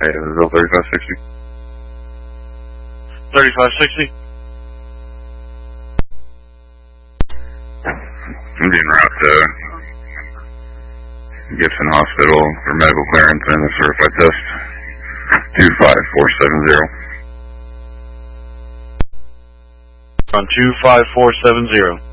Hey, this is 3560. 3560? I'm being route to Gibson Hospital for medical clearance and a certified test. 25470. On 25470.